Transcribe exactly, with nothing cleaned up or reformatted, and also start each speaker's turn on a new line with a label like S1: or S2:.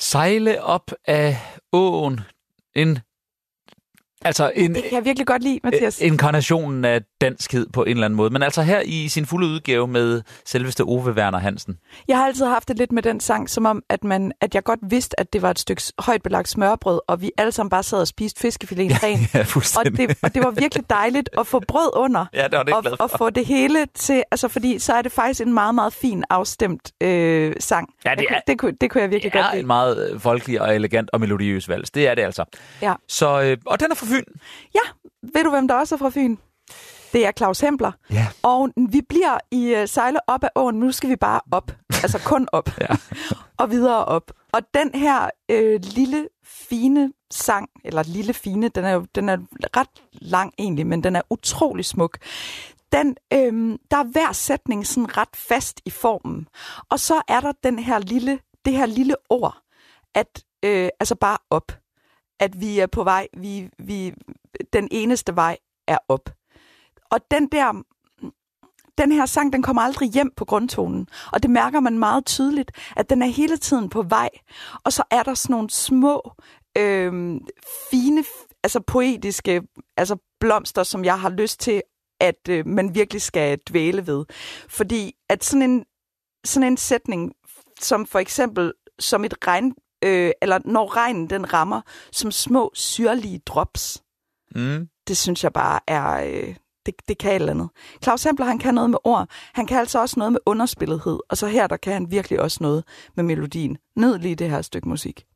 S1: Sejle op af åen. En, altså en,
S2: det kan jeg virkelig godt lide, Mathias.
S1: Inkarnationen af danskhed på en eller anden måde. Men altså her i sin fulde udgave med selveste Ove Werner Hansen.
S2: Jeg har altid haft det lidt med den sang, som om, at, man, at jeg godt vidste, at det var et stykke højt belagt smørbrød, og vi alle sammen bare sad og spiste fiskefiléen ren.
S1: Ja,
S2: og, det, og det var virkelig dejligt at få brød under.
S1: Ja, det var det
S2: og,
S1: glad for.
S2: Og få det hele til, altså fordi så er det faktisk en meget, meget fin afstemt øh, sang.
S1: Ja, det, er,
S2: det, kunne, det kunne jeg virkelig
S1: det
S2: godt
S1: er
S2: lide.
S1: en meget folkelig og elegant og melodiøs vals. Det er det altså.
S2: Ja.
S1: Så, øh, og den er fra Fyn.
S2: Ja, ved du, hvem der også er fra Fyn? Det er Claus Hempler.
S1: Ja.
S2: Og vi bliver i uh, sejle op ad åen. Nu skal vi bare op. Altså kun op.
S1: Ja.
S2: Og videre op. Og den her øh, lille, fine sang, eller lille fine, den er jo den er ret lang egentlig, men den er utrolig smuk. Den, øh, der er hver sætning sådan ret fast i formen. Og så er der den her lille, det her lille ord, at øh, altså bare op. At vi er på vej, vi, vi, den eneste vej er op. Og den der, den her sang, den kommer aldrig hjem på grundtonen. Og det mærker man meget tydeligt, at den er hele tiden på vej. Og så er der sådan nogle små, øh, fine, altså poetiske altså blomster, som jeg har lyst til, at øh, man virkelig skal dvæle ved. Fordi at sådan en, sådan en sætning, som for eksempel som et regn, øh, eller når regnen den rammer, som små syrlige drops,
S1: mm.
S2: det synes jeg bare er... Øh, Det, det kan et eller andet. Claus Hempler, han kan noget med ord. Han kan altså også noget med underspillethed. Og så her, der kan han virkelig også noget med melodien. Nyd lige det her stykke musik.